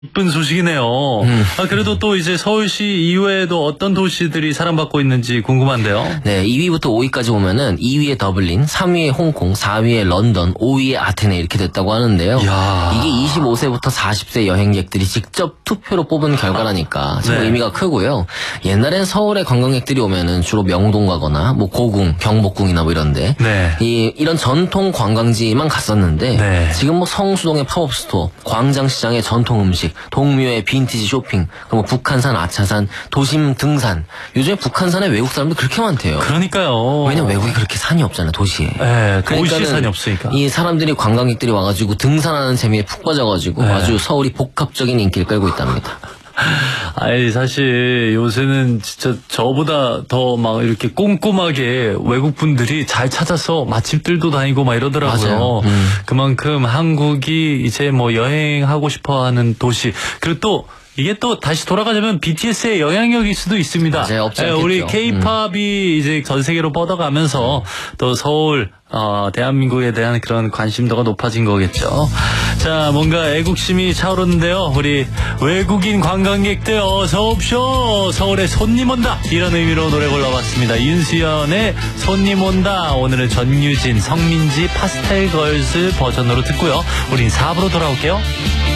이쁜 소식이네요. 그래도 또 이제 서울시 이외에도 어떤 도시들이 사랑받고 있는지 궁금한데요. 네, 2위부터 5위까지 보면은 2위에 더블린, 3위에 홍콩, 4위에 런던, 5위에 아테네 이렇게 됐다고 하는데요. 이야. 이게 25세부터 40세 여행객들이 직접 투표로 뽑은 결과라니까 참 네. 의미가 크고요. 옛날엔 서울에 관광객들이 오면은 주로 명동 가거나 뭐 고궁, 경복궁이나 뭐 이런데 네. 이런 전통 관광지만 갔었는데 네. 지금 뭐 성수동의 팝업 스토어, 광장시장의 전통 음식, 동묘의 빈티지 쇼핑, 그리고 북한산, 아차산, 도심 등산. 요즘에 북한산에 외국 사람들 그렇게 많대요. 그러니까요. 왜냐면 외국에 그렇게 산이 없잖아요, 도시에. 네, 도시에 그러니까는 산이 없으니까. 이 사람들이 관광객들이 와가지고 등산하는 재미에 푹 빠져가지고 네. 아주 서울이 복합적인 인기를 끌고 있답니다. 아니 사실 요새는 진짜 저보다 더 막 이렇게 꼼꼼하게 외국 분들이 잘 찾아서 맛집들도 다니고 막 이러더라고요. 맞아요. 그만큼 한국이 이제 뭐 여행하고 싶어하는 도시, 그리고 또 이게 또 다시 돌아가자면 BTS의 영향력일 수도 있습니다. 맞아요, 없지 않겠죠. 우리 K-팝이 이제 전 세계로 뻗어가면서 또 서울, 대한민국에 대한 그런 관심도가 높아진 거겠죠. 자, 뭔가 애국심이 차오르는데요. 우리 외국인 관광객들 어서 옵쇼. 서울에 손님 온다. 이런 의미로 노래 골라봤습니다. 윤수연의 손님 온다. 오늘은 전유진, 성민지, 파스텔 걸스 버전으로 듣고요. 우린 4부로 돌아올게요.